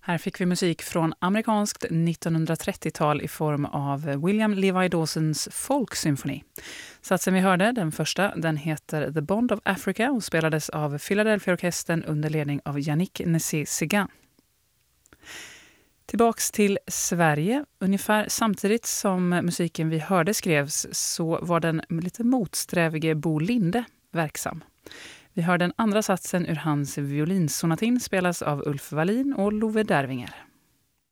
Här fick vi musik från amerikanskt 1930-tal i form av William Levi Dawsons folksymfoni. Satsen vi hörde, den första, den heter The Bond of Africa och spelades av Philadelphia-orkestern under ledning av Yannick Nézet-Séguin. Tillbaks till Sverige. Ungefär samtidigt som musiken vi hörde skrevs så var den lite motsträvige Bo Linde verksam. Vi hör den andra satsen ur hans violinsonatin spelas av Ulf Wallin och Love Dervinger.